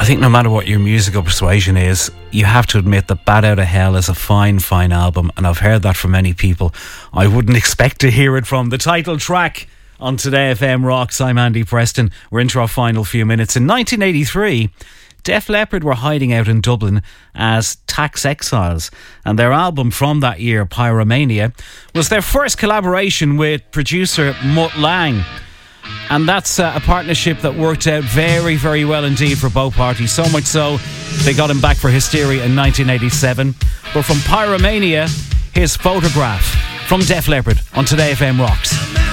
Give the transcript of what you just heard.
I think no matter what your musical persuasion is, you have to admit that Bat Out of Hell is a fine, fine album, and I've heard that from many people. I wouldn't expect to hear it from the title track on Today FM Rocks. I'm Andy Preston. We're into our final few minutes. In 1983, Def Leppard were hiding out in Dublin as tax exiles, and their album from that year, Pyromania, was their first collaboration with producer Mutt Lange. And that's a partnership that worked out very, very well indeed for both parties. So much so, they got him back for Hysteria in 1987. But from Pyromania, here's Photograph from Def Leppard on Today FM Rocks.